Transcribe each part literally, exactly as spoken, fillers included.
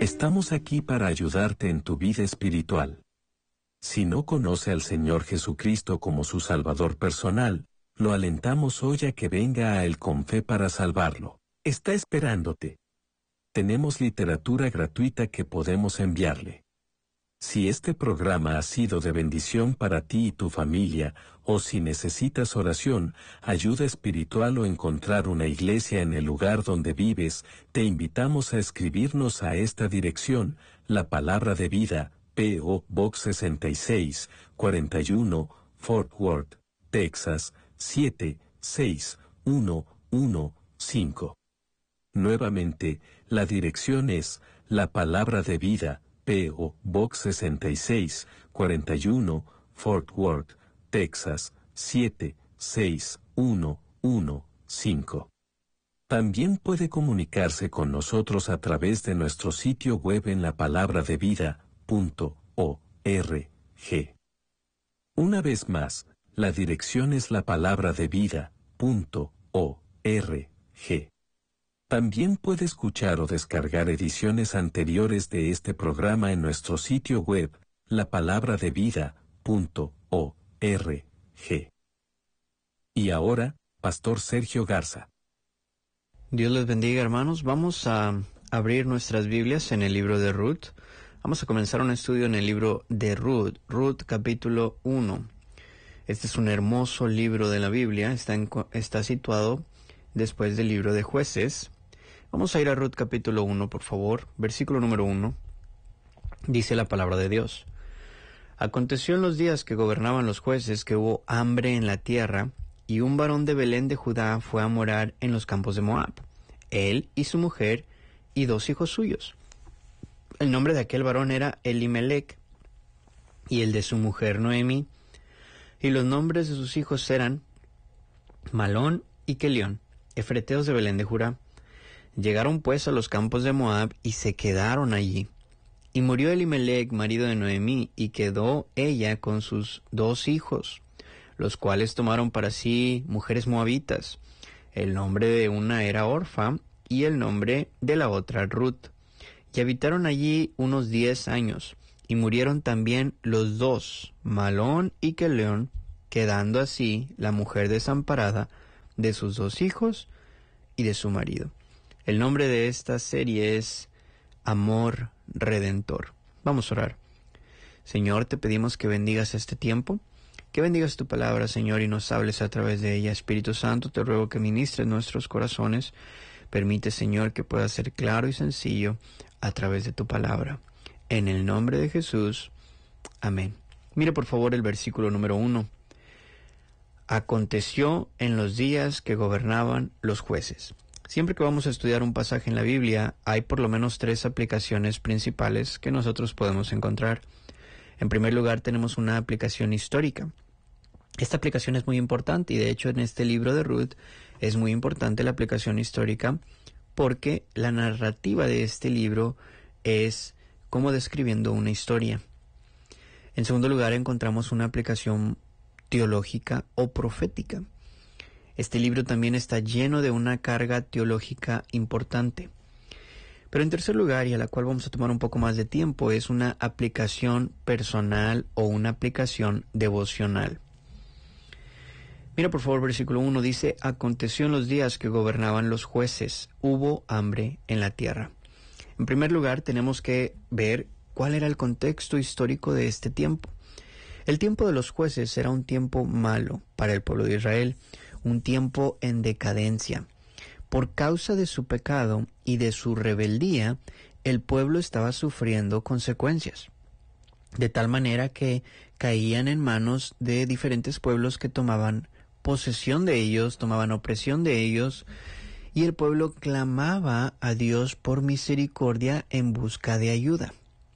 Estamos aquí para ayudarte en tu vida espiritual. Si no conoce al Señor Jesucristo como su Salvador personal, lo alentamos hoy a que venga a Él con fe para salvarlo. Está esperándote. Tenemos literatura gratuita que podemos enviarle. Si este programa ha sido de bendición para ti y tu familia, o si necesitas oración, ayuda espiritual o encontrar una iglesia en el lugar donde vives, te invitamos a escribirnos a esta dirección, La Palabra de Vida, P O Box sesenta y seis, cuarenta y uno, Fort Worth, Texas, siete seis uno uno cinco. Nuevamente, la dirección es La Palabra de Vida, P O Box sesenta y seis, cuarenta y uno, Fort Worth, Texas, siete seis uno uno cinco. También puede comunicarse con nosotros a través de nuestro sitio web en lapalabradevida punto org. Una vez más, la dirección es lapalabradevida punto org. También puede escuchar o descargar ediciones anteriores de este programa en nuestro sitio web, lapalabradevida punto org. Y ahora, Pastor Sergio Garza. Dios les bendiga, hermanos. Vamos a abrir nuestras Biblias en el libro de Ruth. Vamos a comenzar un estudio en el libro de Ruth, Ruth capítulo uno. Este es un hermoso libro de la Biblia, está, en, está situado después del libro de Jueces. Vamos a ir a Ruth capítulo uno, por favor, versículo número uno. Dice la palabra de Dios. Aconteció en los días que gobernaban los jueces que hubo hambre en la tierra, y un varón de Belén de Judá fue a morar en los campos de Moab, él y su mujer y dos hijos suyos. El nombre de aquel varón era Elimelec, y el de su mujer Noemi, y los nombres de sus hijos eran Malón y Kelión, efreteos de Belén de Judá. Llegaron pues a los campos de Moab y se quedaron allí. Y murió Elimelec, marido de Noemí, y quedó ella con sus dos hijos, los cuales tomaron para sí mujeres moabitas. El nombre de una era Orfa, y el nombre de la otra Ruth. Y habitaron allí unos diez años, y murieron también los dos, Malón y Kelión, quedando así la mujer desamparada de sus dos hijos y de su marido. El nombre de esta serie es Amor Redentor. Vamos a orar. Señor, te pedimos que bendigas este tiempo, que bendigas tu palabra, Señor, y nos hables a través de ella. Espíritu Santo, te ruego que ministres nuestros corazones. Permite, Señor, que pueda ser claro y sencillo a través de tu palabra. En el nombre de Jesús. Amén. Mire por favor el versículo número uno. Aconteció en los días que gobernaban los jueces. Siempre que vamos a estudiar un pasaje en la Biblia, hay por lo menos tres aplicaciones principales que nosotros podemos encontrar. En primer lugar, tenemos una aplicación histórica. Esta aplicación es muy importante y de hecho en este libro de Ruth es muy importante la aplicación histórica porque la narrativa de este libro es como describiendo una historia. En segundo lugar, encontramos una aplicación teológica o profética. Este libro también está lleno de una carga teológica importante. Pero en tercer lugar, y a la cual vamos a tomar un poco más de tiempo, es una aplicación personal o una aplicación devocional. Mira por favor, versículo uno dice, aconteció en los días que gobernaban los jueces, hubo hambre en la tierra. En primer lugar, tenemos que ver cuál era el contexto histórico de este tiempo. El tiempo de los jueces era un tiempo malo para el pueblo de Israel, un tiempo en decadencia. Por causa de su pecado y de su rebeldía, el pueblo estaba sufriendo consecuencias, de tal manera que caían en manos de diferentes pueblos que tomaban posesión de ellos, tomaban opresión de ellos, y el pueblo clamaba a Dios por misericordia en busca de ayuda.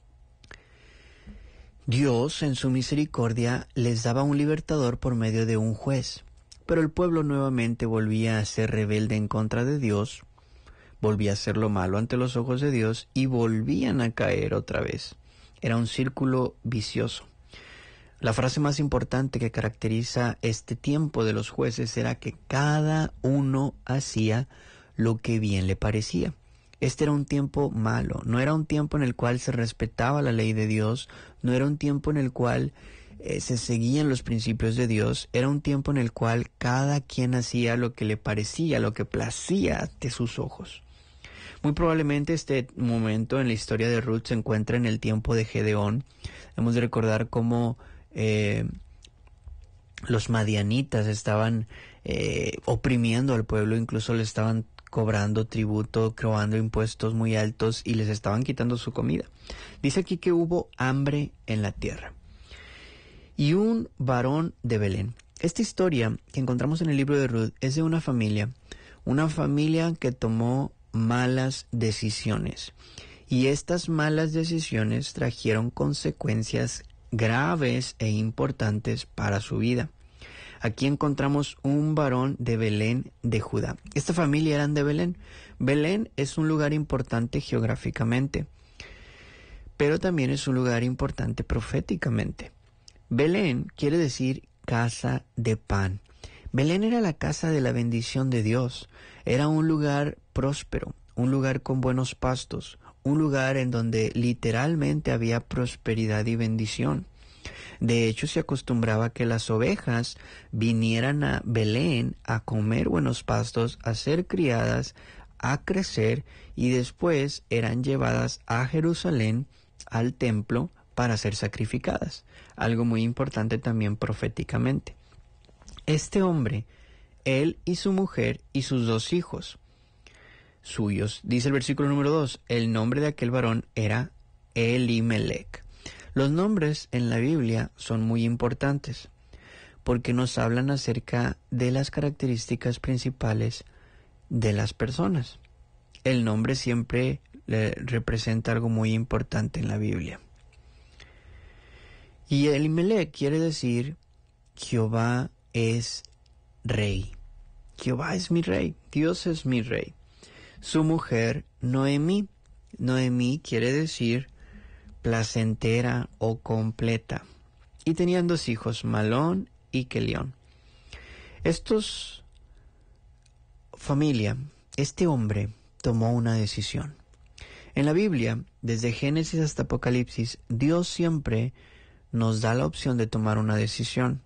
Dios, en su misericordia, les daba un libertador por medio de un juez, pero el pueblo nuevamente volvía a ser rebelde en contra de Dios, volvía a hacer lo malo ante los ojos de Dios y volvían a caer otra vez. Era un círculo vicioso. La frase más importante que caracteriza este tiempo de los jueces era que cada uno hacía lo que bien le parecía. Este era un tiempo malo, no era un tiempo en el cual se respetaba la ley de Dios, no era un tiempo en el cual eh, se seguían los principios de Dios, era un tiempo en el cual cada quien hacía lo que le parecía, lo que placía ante sus ojos. Muy probablemente este momento en la historia de Ruth se encuentra en el tiempo de Gedeón. Hemos de recordar cómo eh, los madianitas estaban eh, oprimiendo al pueblo, incluso le estaban cobrando tributo, cobrando impuestos muy altos y les estaban quitando su comida. Dice aquí que hubo hambre en la tierra. Y un varón de Belén. Esta historia que encontramos en el libro de Ruth es de una familia, una familia que tomó malas decisiones. Y estas malas decisiones trajeron consecuencias graves e importantes para su vida. Aquí encontramos un varón de Belén de Judá. Esta familia eran de Belén. Belén es un lugar importante geográficamente, pero también es un lugar importante proféticamente. Belén quiere decir casa de pan. Belén era la casa de la bendición de Dios. Era un lugar próspero, un lugar con buenos pastos, un lugar en donde literalmente había prosperidad y bendición. De hecho, se acostumbraba que las ovejas vinieran a Belén a comer buenos pastos, a ser criadas, a crecer y después eran llevadas a Jerusalén, al templo, para ser sacrificadas. Algo muy importante también proféticamente. Este hombre, él y su mujer y sus dos hijos suyos, dice el versículo número dos, el nombre de aquel varón era Elimelech. Los nombres en la Biblia son muy importantes porque nos hablan acerca de las características principales de las personas. El nombre siempre le representa algo muy importante en la Biblia. Y Elimelech quiere decir Jehová es rey. Jehová es mi rey, Dios es mi rey. Su mujer, Noemí. Noemí quiere decir placentera o completa. Y tenían dos hijos, Malón y Kelión. Estos, familia, este hombre tomó una decisión. En la Biblia, desde Génesis hasta Apocalipsis, Dios siempre nos da la opción de tomar una decisión.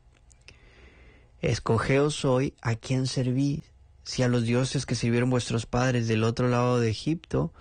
Escogeos hoy a quién servís, si a los dioses que sirvieron vuestros padres del otro lado de Egipto,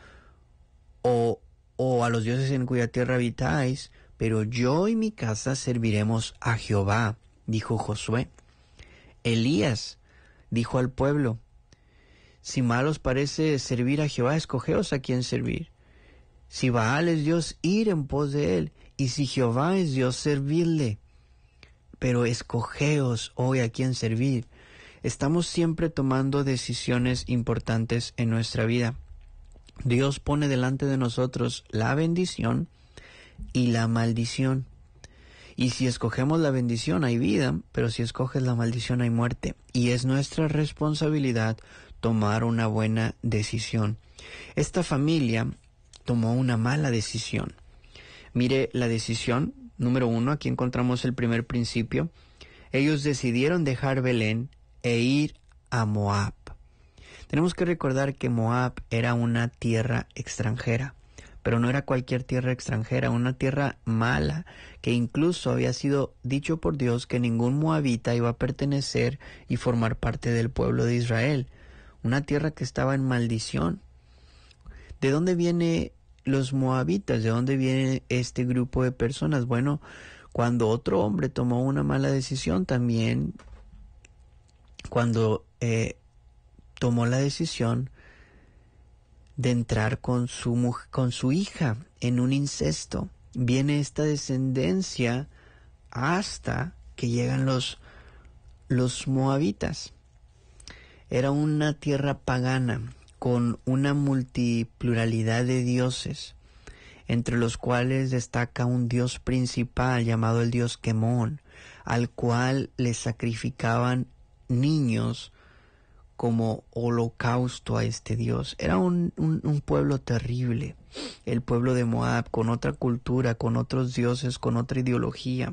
o o a los dioses en cuya tierra habitáis, pero yo y mi casa serviremos a Jehová, dijo Josué. Elías dijo al pueblo, si mal os parece servir a Jehová, escogeos a quién servir. Si Baal es Dios, ir en pos de él, y si Jehová es Dios, servidle. Pero escogeos hoy a quién servir. Estamos siempre tomando decisiones importantes en nuestra vida. Dios pone delante de nosotros la bendición y la maldición. Y si escogemos la bendición hay vida, pero si escoges la maldición hay muerte. Y es nuestra responsabilidad tomar una buena decisión. Esta familia tomó una mala decisión. Mire la decisión, número uno, aquí encontramos el primer principio. Ellos decidieron dejar Belén e ir a Moab. Tenemos que recordar que Moab era una tierra extranjera, pero no era cualquier tierra extranjera, una tierra mala, que incluso había sido dicho por Dios que ningún moabita iba a pertenecer y formar parte del pueblo de Israel, una tierra que estaba en maldición. ¿De dónde vienen los moabitas? ¿De dónde viene este grupo de personas? Bueno, cuando otro hombre tomó una mala decisión, también cuando eh, tomó la decisión de entrar con su, con su hija en un incesto. Viene esta descendencia hasta que llegan los, los moabitas. Era una tierra pagana con una multipluralidad de dioses, entre los cuales destaca un dios principal llamado el dios Quemón, al cual le sacrificaban niños como holocausto a este Dios. Era un, un, un pueblo terrible, el pueblo de Moab, con otra cultura, con otros dioses, con otra ideología.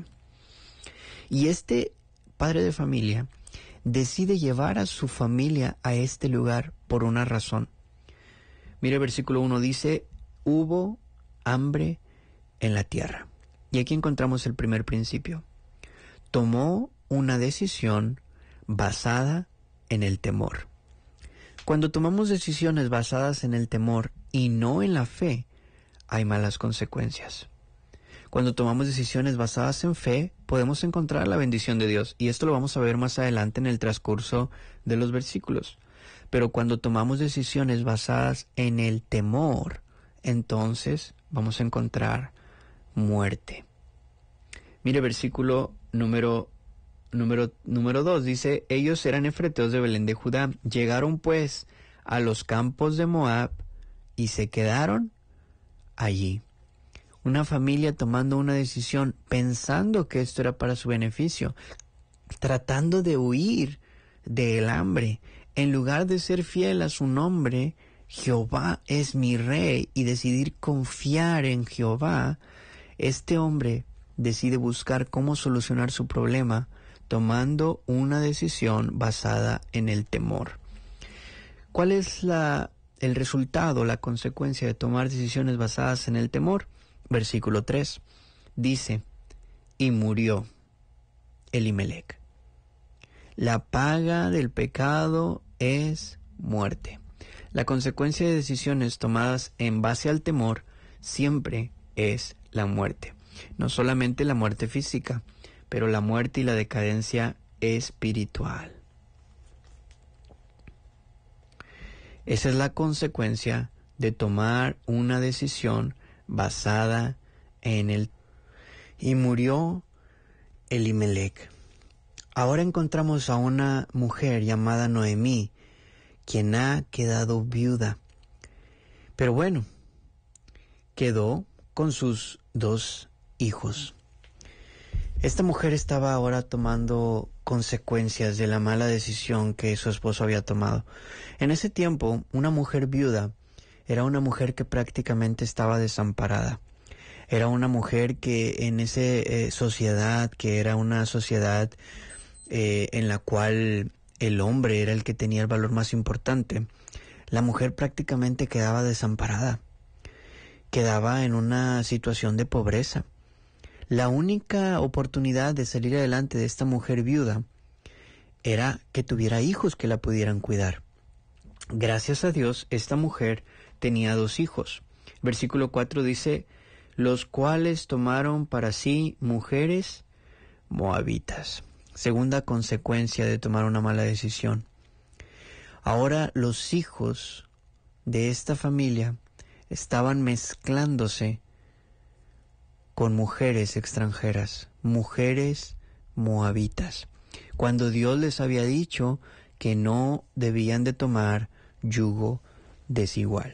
Y este padre de familia decide llevar a su familia a este lugar por una razón, Mire el versículo uno, dice, hubo hambre en la tierra. Y aquí encontramos el primer principio. Tomó una decisión basada en el temor. Cuando tomamos decisiones basadas en el temor y no en la fe, hay malas consecuencias. Cuando tomamos decisiones basadas en fe, podemos encontrar la bendición de Dios. Y esto lo vamos a ver más adelante en el transcurso de los versículos. Pero cuando tomamos decisiones basadas en el temor, entonces vamos a encontrar muerte. Mire versículo número número número dos, dice, ellos eran efreteos de Belén de Judá. Llegaron pues a los campos de Moab y se quedaron allí. Una familia tomando una decisión pensando que esto era para su beneficio, tratando de huir del hambre. En lugar de ser fiel a su nombre, Jehová es mi rey, y decidir confiar en Jehová, este hombre decide buscar cómo solucionar su problema tomando una decisión basada en el temor. ¿Cuál es la, el resultado, la consecuencia de tomar decisiones basadas en el temor? Versículo tres dice, y murió Elimelec. La paga del pecado es muerte. La consecuencia de decisiones tomadas en base al temor siempre es la muerte. No solamente la muerte física, pero la muerte y la decadencia espiritual. Esa es la consecuencia de tomar una decisión basada en el... Y murió Elimelec. Ahora encontramos a una mujer llamada Noemí, quien ha quedado viuda. Pero bueno, quedó con sus dos hijos. Esta mujer estaba ahora tomando consecuencias de la mala decisión que su esposo había tomado. En ese tiempo, una mujer viuda era una mujer que prácticamente estaba desamparada. Era una mujer que en esa eh, sociedad, que era una sociedad eh, en la cual el hombre era el que tenía el valor más importante, la mujer prácticamente quedaba desamparada. Quedaba en una situación de pobreza. La única oportunidad de salir adelante de esta mujer viuda era que tuviera hijos que la pudieran cuidar. Gracias a Dios, esta mujer tenía dos hijos. Versículo cuatro dice, los cuales tomaron para sí mujeres moabitas. Segunda consecuencia de tomar una mala decisión. Ahora los hijos de esta familia estaban mezclándose con mujeres extranjeras, mujeres moabitas, cuando Dios les había dicho que no debían de tomar yugo desigual.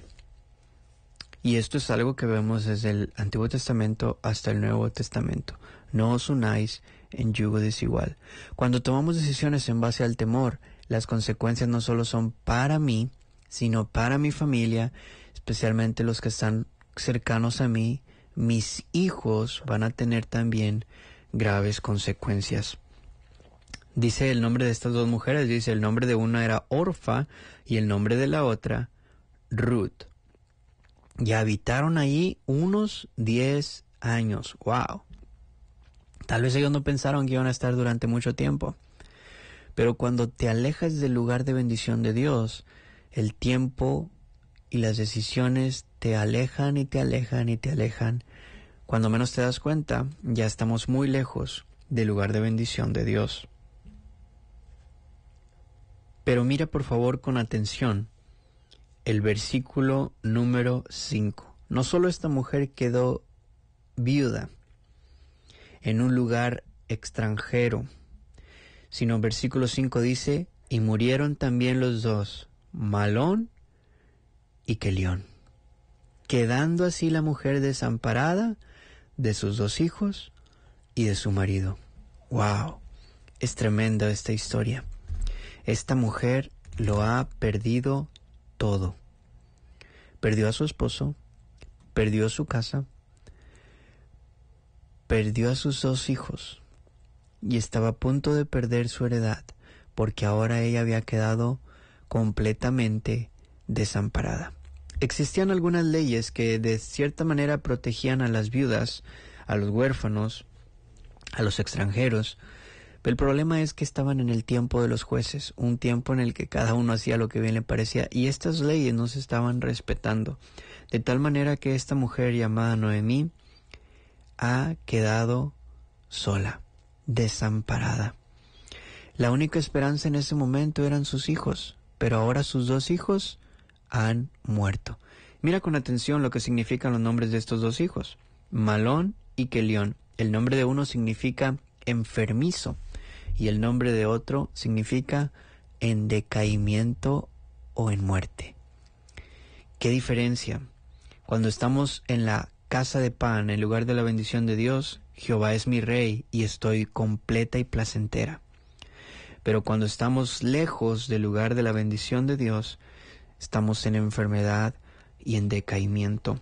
Y esto es algo que vemos desde el Antiguo Testamento hasta el Nuevo Testamento. No os unáis en yugo desigual. Cuando tomamos decisiones en base al temor, las consecuencias no solo son para mí, sino para mi familia, especialmente los que están cercanos a mí. Mis hijos van a tener también graves consecuencias. Dice el nombre de estas dos mujeres, dice el nombre de una era Orfa y el nombre de la otra Ruth. Y habitaron allí unos diez años. ¡Wow! Tal vez ellos no pensaron que iban a estar durante mucho tiempo. Pero cuando te alejas del lugar de bendición de Dios, el tiempo y las decisiones te alejan y te alejan y te alejan. Cuando menos te das cuenta, ya estamos muy lejos del lugar de bendición de Dios. Pero mira por favor con atención el versículo número cinco. No solo esta mujer quedó viuda en un lugar extranjero, sino versículo cinco dice, y murieron también los dos, Malón y Quelión, quedando así la mujer desamparada de sus dos hijos y de su marido. ¡Wow! Es tremenda esta historia. Esta mujer lo ha perdido todo. Perdió a su esposo, perdió su casa, perdió a sus dos hijos y estaba a punto de perder su heredad porque ahora ella había quedado completamente desamparada. Existían algunas leyes que de cierta manera protegían a las viudas, a los huérfanos, a los extranjeros, pero el problema es que estaban en el tiempo de los jueces, un tiempo en el que cada uno hacía lo que bien le parecía, y estas leyes no se estaban respetando, de tal manera que esta mujer llamada Noemí ha quedado sola, desamparada. La única esperanza en ese momento eran sus hijos, pero ahora sus dos hijos han muerto. Mira con atención lo que significan los nombres de estos dos hijos, Malón y Kelión. El nombre de uno significa enfermizo y el nombre de otro significa en decaimiento o en muerte. ¿Qué diferencia? Cuando estamos en la casa de pan, en lugar de la bendición de Dios, Jehová es mi rey y estoy completa y placentera. Pero cuando estamos lejos del lugar de la bendición de Dios, estamos en enfermedad y en decaimiento.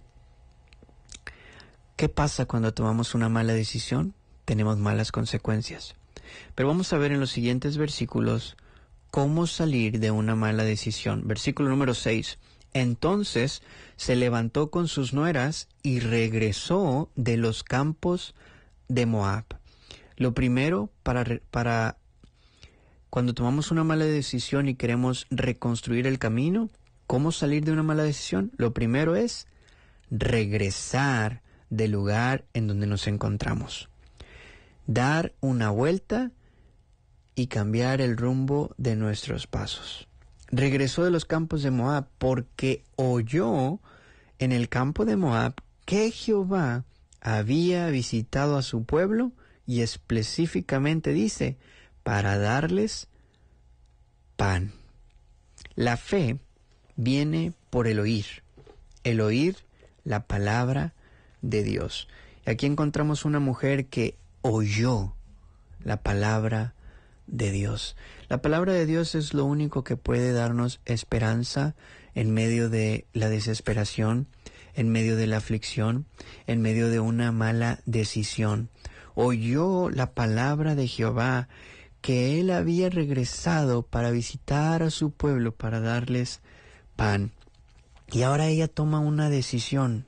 ¿Qué pasa cuando tomamos una mala decisión? Tenemos malas consecuencias. Pero vamos a ver en los siguientes versículos cómo salir de una mala decisión. Versículo número seis. Entonces se levantó con sus nueras y regresó de los campos de Moab. Lo primero, para, para cuando tomamos una mala decisión y queremos reconstruir el camino, ¿cómo salir de una mala decisión? Lo primero es regresar del lugar en donde nos encontramos. Dar una vuelta y cambiar el rumbo de nuestros pasos. Regresó de los campos de Moab porque oyó en el campo de Moab que Jehová había visitado a su pueblo y específicamente dice, para darles pan. La fe viene por el oír, el oír la palabra de Dios. Y aquí encontramos una mujer que oyó la palabra de Dios. La palabra de Dios es lo único que puede darnos esperanza en medio de la desesperación, en medio de la aflicción, en medio de una mala decisión. Oyó la palabra de Jehová, que él había regresado para visitar a su pueblo, para darles pan. Y ahora ella toma una decisión.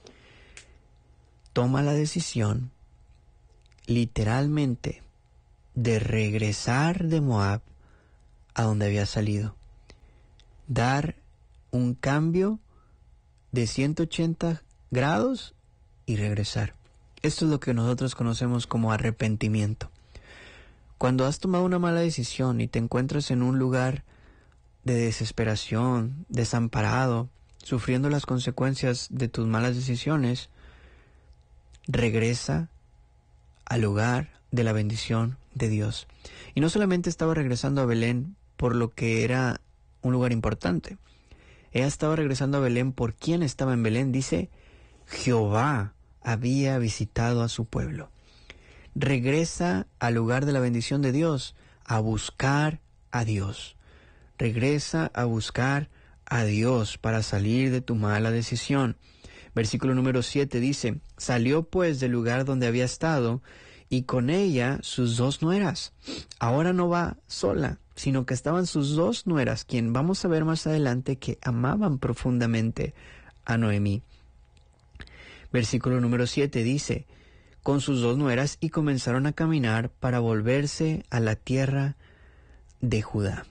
Toma la decisión, literalmente, de regresar de Moab a donde había salido. Dar un cambio de ciento ochenta grados y regresar. Esto es lo que nosotros conocemos como arrepentimiento. Cuando has tomado una mala decisión y te encuentras en un lugar de desesperación, desamparado, sufriendo las consecuencias de tus malas decisiones, regresa al lugar de la bendición de Dios. Y no solamente estaba regresando a Belén por lo que era un lugar importante. Ella estaba regresando a Belén por quien estaba en Belén. Dice, Jehová había visitado a su pueblo. Regresa al lugar de la bendición de Dios a buscar a Dios. Regresa a buscar a Dios para salir de tu mala decisión. Versículo número siete dice, salió pues del lugar donde había estado y con ella sus dos nueras. Ahora no va sola, sino que estaban sus dos nueras, quien vamos a ver más adelante que amaban profundamente a Noemí. Versículo número siete dice, con sus dos nueras y comenzaron a caminar para volverse a la tierra de Judá.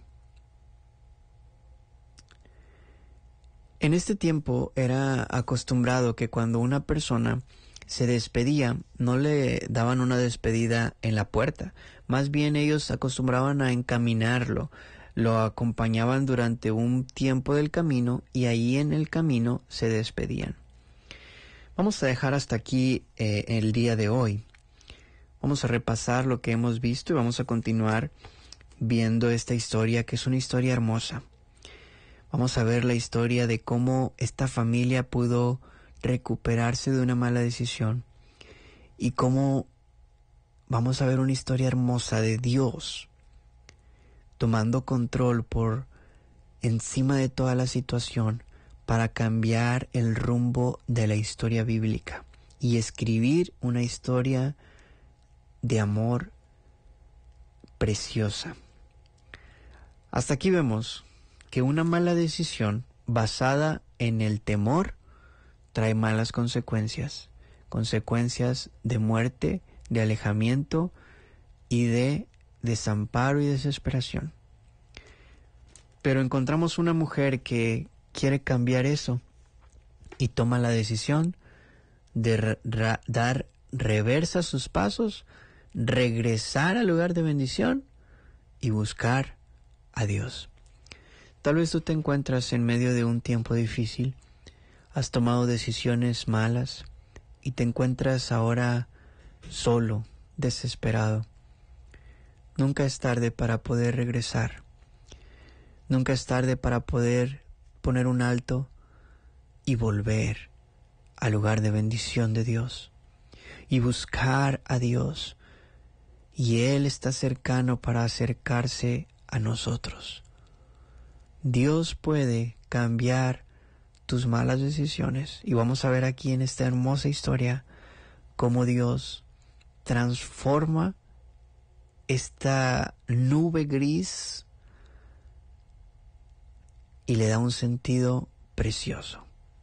En este tiempo era acostumbrado que cuando una persona se despedía, no le daban una despedida en la puerta. Más bien ellos acostumbraban a encaminarlo, lo acompañaban durante un tiempo del camino y ahí en el camino se despedían. Vamos a dejar hasta aquí eh, el día de hoy. Vamos a repasar lo que hemos visto y vamos a continuar viendo esta historia, que es una historia hermosa. Vamos a ver la historia de cómo esta familia pudo recuperarse de una mala decisión y cómo vamos a ver una historia hermosa de Dios tomando control por encima de toda la situación para cambiar el rumbo de la historia bíblica y escribir una historia de amor preciosa. Hasta aquí vemos que una mala decisión basada en el temor trae malas consecuencias, consecuencias de muerte, de alejamiento y de desamparo y desesperación. Pero encontramos una mujer que quiere cambiar eso y toma la decisión de re- ra- dar reversa a sus pasos, regresar al lugar de bendición y buscar a Dios. Tal vez tú te encuentras en medio de un tiempo difícil, has tomado decisiones malas y te encuentras ahora solo, desesperado. Nunca es tarde para poder regresar. Nunca es tarde para poder poner un alto y volver al lugar de bendición de Dios y buscar a Dios. Y Él está cercano para acercarse a nosotros. Dios puede cambiar tus malas decisiones. Y vamos a ver aquí en esta hermosa historia cómo Dios transforma esta nube gris y le da un sentido precioso.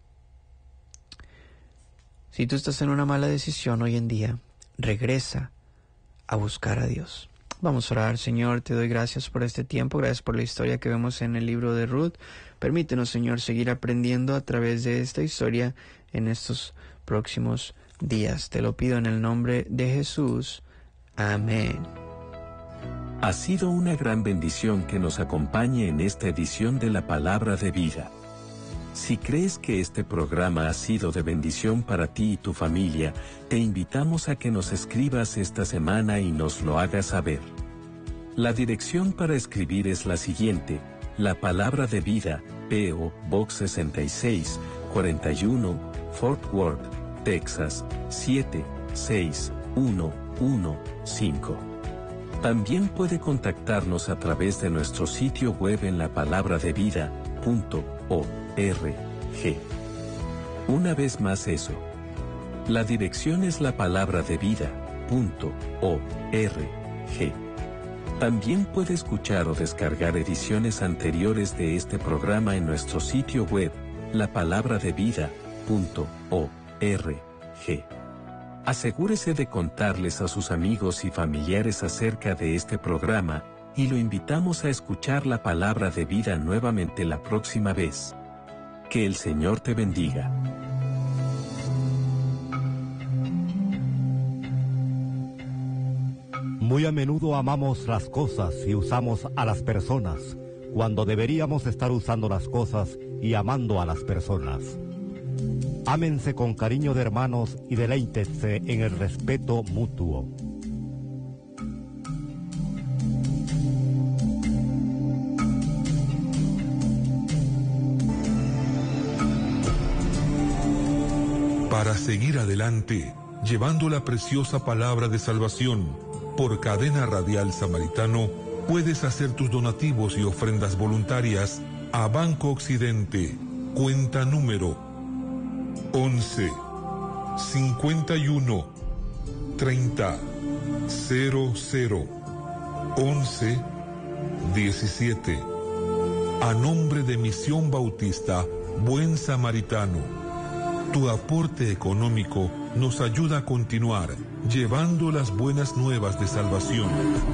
Si tú estás en una mala decisión hoy en día, regresa a buscar a Dios. Vamos a orar. Señor, te doy gracias por este tiempo, gracias por la historia que vemos en el libro de Ruth. Permítenos, Señor, seguir aprendiendo a través de esta historia en estos próximos días. Te lo pido en el nombre de Jesús. Amén. Ha sido una gran bendición que nos acompañe en esta edición de la Palabra de Vida. Si crees que este programa ha sido de bendición para ti y tu familia, te invitamos a que nos escribas esta semana y nos lo hagas saber. La dirección para escribir es la siguiente: La Palabra de Vida, P O Box sesenta y seis, cuarenta y uno, Fort Worth, Texas, siete seis uno uno cinco. También puede contactarnos a través de nuestro sitio web en la palabra de vida punto org. Una vez más eso. La dirección es la palabra de vida punto org. También puede escuchar o descargar ediciones anteriores de este programa en nuestro sitio web, la palabra de vida punto org. Asegúrese de contarles a sus amigos y familiares acerca de este programa, y lo invitamos a escuchar la palabra de vida nuevamente la próxima vez. Que el Señor te bendiga. Muy a menudo amamos las cosas y usamos a las personas, cuando deberíamos estar usando las cosas y amando a las personas. Ámense con cariño de hermanos y deleítense en el respeto mutuo. Para seguir adelante, llevando la preciosa palabra de salvación, por Cadena Radial Samaritano, puedes hacer tus donativos y ofrendas voluntarias a Banco Occidente, cuenta número once, cincuenta y uno, treinta, cero cero, once, diecisiete. A nombre de Misión Bautista Buen Samaritano. Tu aporte económico nos ayuda a continuar llevando las buenas nuevas de salvación.